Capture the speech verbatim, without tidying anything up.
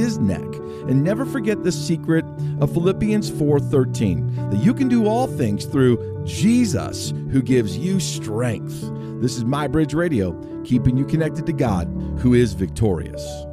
his neck. And never forget the secret of Philippians four thirteen, that you can do all things through Jesus who gives you strength. This is My Bridge Radio, keeping you connected to God, who is victorious.